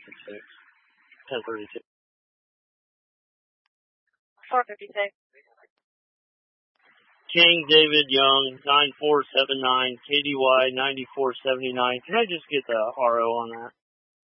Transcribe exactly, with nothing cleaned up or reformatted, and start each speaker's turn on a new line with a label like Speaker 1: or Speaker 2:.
Speaker 1: fifty-six. ten thirty-two.
Speaker 2: four fifty-six.
Speaker 1: King David Young, nine four seven nine, K D Y ninety-four seventy-nine. Can I just get the R O on that?